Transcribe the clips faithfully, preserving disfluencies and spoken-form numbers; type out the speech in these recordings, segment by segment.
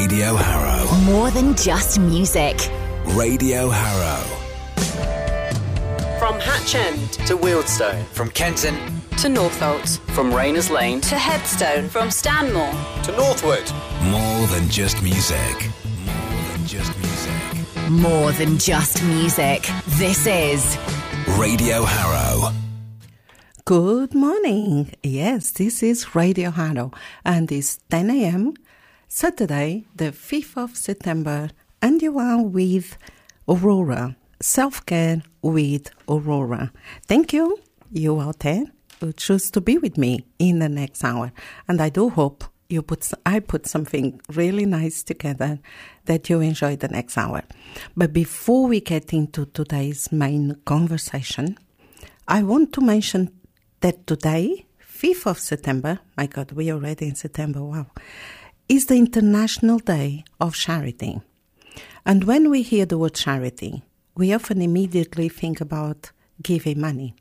Radio Harrow. More than just music. Radio Harrow. From Hatch End to Wealdstone. From Kenton to Northolt. From Rayners Lane to Headstone. From Stanmore to Northwood. More than just music. More than just music. More than just music. This is Radio Harrow. Good morning. Yes, this is Radio Harrow, and it's ten a.m. Saturday, the fifth of September, and you are with Aurora. Self-care with Aurora. Thank you, you out there, who choose to be with me in the next hour. And I do hope you put I put something really nice together that you enjoy the next hour. But before we get into today's main conversation, I want to mention that today, fifth of September, my God, we are already in September, wow, is the International Day of Charity. And when we hear the word charity, we often immediately think about giving money.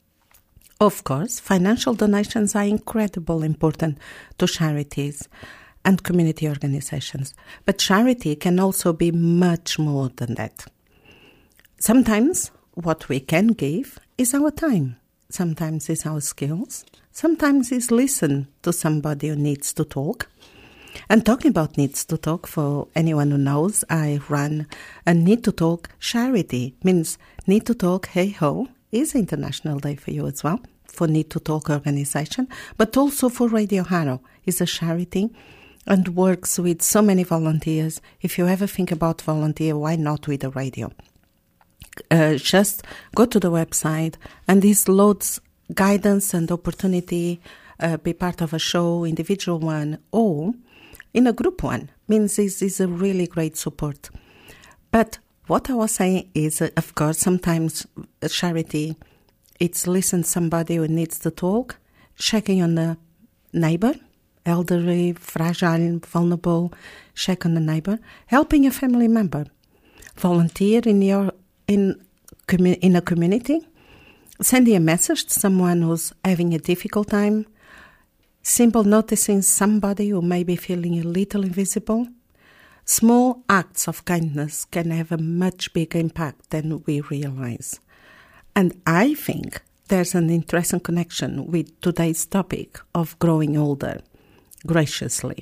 Of course, financial donations are incredibly important to charities and community organizations, but charity can also be much more than that. Sometimes what we can give is our time. Sometimes it's our skills. Sometimes it's listen to somebody who needs to talk. And talking about Needs to Talk, for anyone who knows, I run a Need to Talk charity. Means Need to Talk, hey ho, is International Day for you as well, for Need to Talk organization, but also for Radio Harrow. It's a charity and works with so many volunteers. If you ever think about volunteer, why not with the radio? Uh, just go to the website, and this loads guidance and opportunity, uh, be part of a show, individual one, or in a group one. Means this is a really great support. But what I was saying is, uh, of course, sometimes a charity, it's listen to somebody who needs to talk, checking on the neighbor, elderly, fragile, vulnerable, check on the neighbor, helping a family member, volunteer in your in commu- in a community, sending a message to someone who's having a difficult time, simple noticing somebody who may be feeling a little invisible. Small acts of kindness can have a much bigger impact than we realize. And I think there's an interesting connection with today's topic of growing older graciously.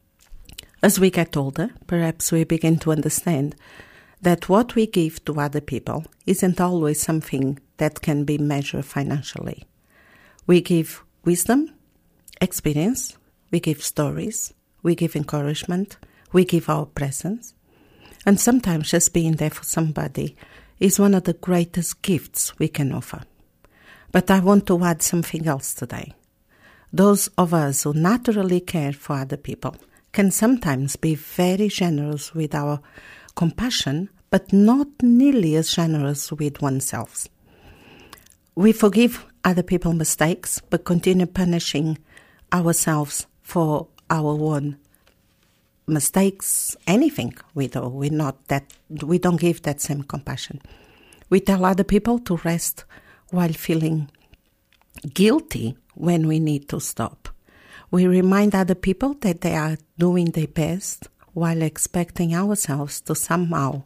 As we get older, perhaps we begin to understand that what we give to other people isn't always something that can be measured financially. We give wisdom, experience, we give stories, we give encouragement, we give our presence. And sometimes just being there for somebody is one of the greatest gifts we can offer. But I want to add something else today. Those of us who naturally care for other people can sometimes be very generous with our compassion, but not nearly as generous with oneself. We forgive other people's mistakes, but continue punishing ourselves for our own mistakes, anything we do. We're not that, we don't give that same compassion. We tell other people to rest while feeling guilty when we need to stop. We remind other people that they are doing their best while expecting ourselves to somehow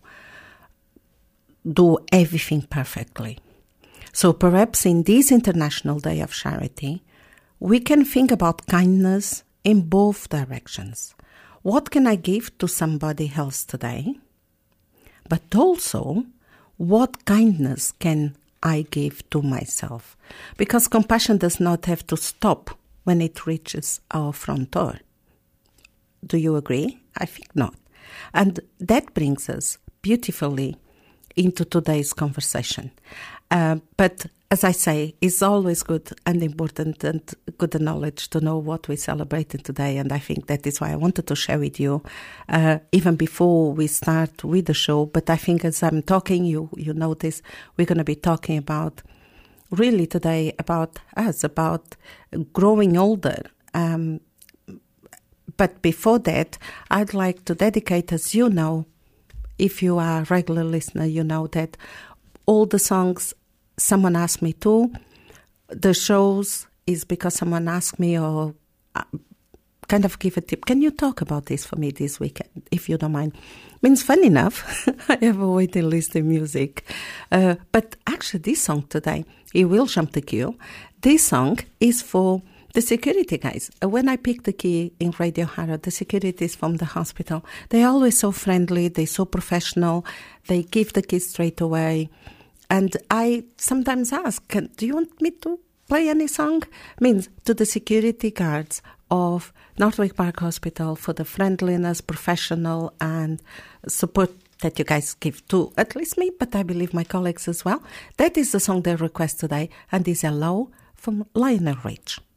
do everything perfectly. So perhaps in this International Day of Charity, we can think about kindness in both directions. What can I give to somebody else today? But also, what kindness can I give to myself? Because compassion does not have to stop when it reaches our front door. Do you agree? I think not. And that brings us beautifully into today's conversation. Uh, but as I say, it's always good and important and good knowledge to know what we're celebrating today. And I think that is why I wanted to share with you, uh, even before we start with the show. But I think as I'm talking, you, you notice we're going to be talking about, really today, about us, about growing older. Um, but before that, I'd like to dedicate, as you know, if you are a regular listener, you know that all the songs someone asked me to, the shows is because someone asked me or kind of give a tip. Can you talk about this for me this weekend, if you don't mind? Means, fun enough, I have a waiting list of music. Uh, but actually, this song today, it will jump the queue. This song is for the security guys. When I pick the key in Radio Haro, the securities from the hospital, they're always so friendly, they're so professional, they give the keys straight away. And I sometimes ask, can, do you want me to play any song? Means to the security guards of Northwick Park Hospital for the friendliness, professional and support that you guys give to at least me, but I believe my colleagues as well. That is the song they request today, and is Hello from Lionel Rich.